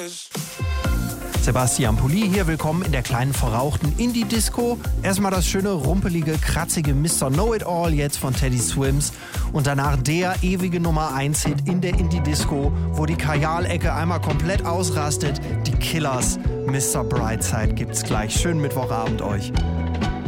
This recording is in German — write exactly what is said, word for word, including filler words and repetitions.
Sebastian Pulli hier, willkommen in der kleinen verrauchten Indie-Disco. Erstmal das schöne, rumpelige, kratzige Mister Know-It-All jetzt von Teddy Swims und danach der ewige Nummer eins Hit in der Indie-Disco, wo die Kajal-Ecke einmal komplett ausrastet. Die Killers, Mister Brightside gibt's gleich. Schönen Mittwochabend euch.